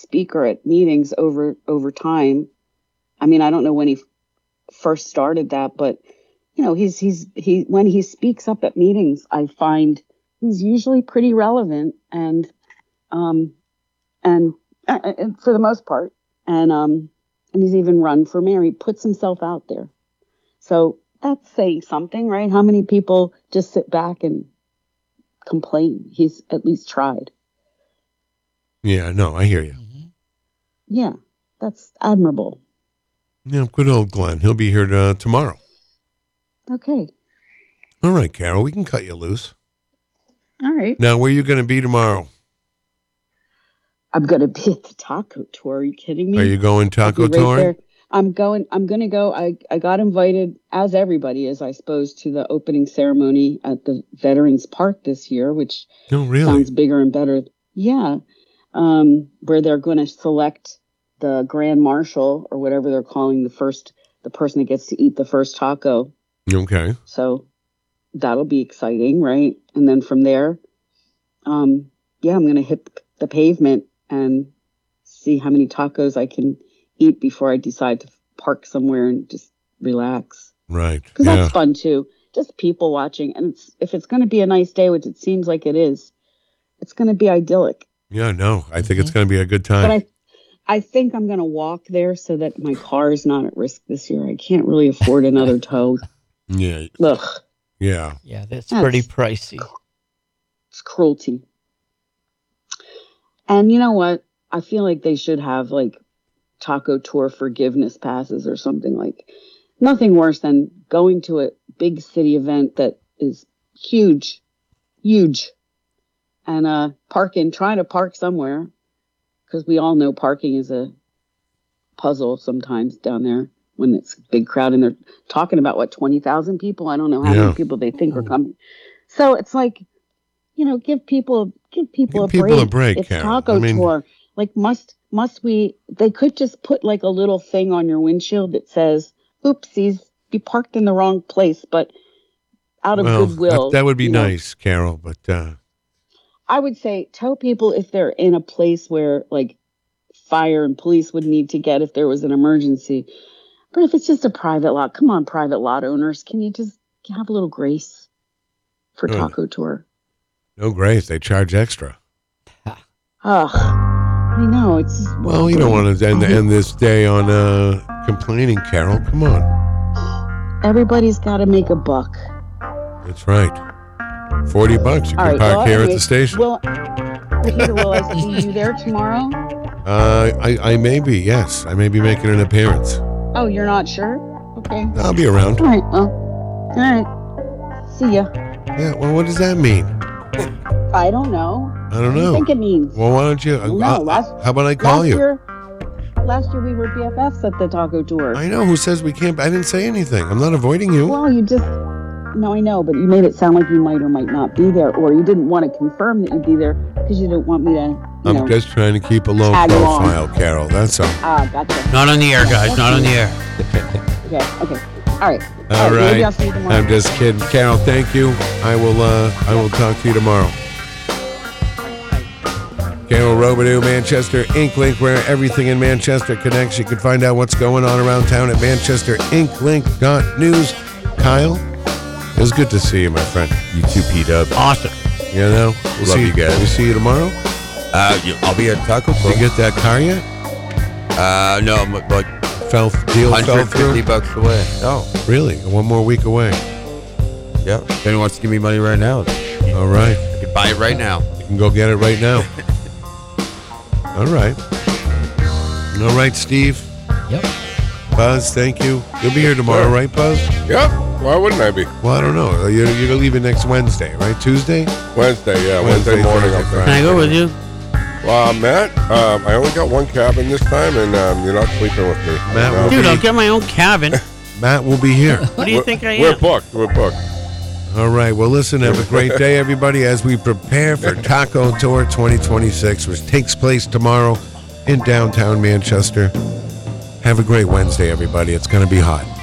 speaker at meetings over time. I mean, I don't know when he first started that, but he when he speaks up at meetings, I find he's usually pretty relevant and for the most part, and he's even run for mayor. He puts himself out there, so that's saying something, right? How many people just sit back and complain? He's at least tried. Yeah, no, I hear you. Yeah, that's admirable. Yeah, good old Glenn. He'll be here tomorrow. Okay. All right, Carol, we can cut you loose. All right. Now, where are you going to be tomorrow? I'm going to be at the taco tour. Are you kidding me? Are you going taco tour? There. I'm going to go. I got invited, as everybody is, I suppose, to the opening ceremony at the Veterans Park this year, which sounds bigger and better. Yeah. Where they're going to select the Grand Marshal or whatever they're calling the person that gets to eat the first taco. Okay. So that'll be exciting, right? And then from there, I'm going to hit the pavement and see how many tacos I can eat before I decide to park somewhere and just relax. Right. Because that's fun too. Just people watching. And if it's going to be a nice day, which it seems like it is, it's going to be idyllic. Yeah, no, I think it's going to be a good time. But I think I'm going to walk there so that my car is not at risk this year. I can't really afford another tow. Yeah. Ugh. Yeah. Yeah, that's pretty pricey. It's cruelty. And you know what? I feel like they should have like taco tour forgiveness passes or something. Like nothing worse than going to a big city event that is huge, and trying to park somewhere, because we all know parking is a puzzle sometimes down there when it's a big crowd and they're talking about 20,000 people. I don't know how many people they think are coming. So it's like, give people a break. It's Karen. taco tour. Like must we? They could just put like a little thing on your windshield that says, "Oopsies, you parked in the wrong place," but out of goodwill. That would be nice, Carol. But I would say tell people if they're in a place where like fire and police would need to get if there was an emergency. But if it's just a private lot, come on, private lot owners, can you just have a little grace for taco tour? No grace. They charge extra. I know. It's just, well, you don't want to end this day on complaining, Carol. Come on. Everybody's got to make a buck. That's right. $40. You can park here at the station. Peter, will I see you there tomorrow? I may be. Yes, I may be making an appearance. Oh, you're not sure? Okay. I'll be around. All right. Well, all right. See ya. Yeah. Well, what does that mean? I don't know. I don't know. What do you think it means? Well, why don't you? How about I call you? Last year we were BFFs at the taco tour. I know. Who says we can't? I didn't say anything. I'm not avoiding you. Well, you just... No, I know, but you made it sound like you might or might not be there, or you didn't want to confirm that you'd be there because you didn't want me to, I'm just trying to keep a low profile, Carol. That's all. Gotcha. Not on the air, guys. Not on the air. Okay. All right. All right. Maybe I'll see you tomorrow. I'm just kidding. Carol, thank you. I will talk to you tomorrow. Carol Robidoux, Manchester Ink Link, where everything in Manchester connects. You can find out what's going on around town at manchesterinclink.news. Kyle, it was good to see you, my friend. You too, P-Dub. Awesome. We'll love you guys. We'll see you tomorrow. I'll be at Taco Tour. Did you get that car yet? No, I'm like fell through. $150 away. Oh, really? 1 more week away. Yeah. If anyone wants to give me money right now, all right. I can buy it right now. You can go get it right now. All right. All right, Steve. Yep. Buzz, thank you. You'll be here tomorrow, right, Buzz? Yep. Why wouldn't I be? Well, I don't know. You're leaving next Wednesday, right? Tuesday? Wednesday, yeah. Wednesday morning. Can I go with you? Matt, I only got one cabin this time, and you're not sleeping with me. Matt, dude, I'll get my own cabin. Matt will be here. What do you think I am? We're booked. All right. Well, listen, have a great day, everybody, as we prepare for Taco Tour 2026, which takes place tomorrow in downtown Manchester. Have a great Wednesday, everybody. It's going to be hot.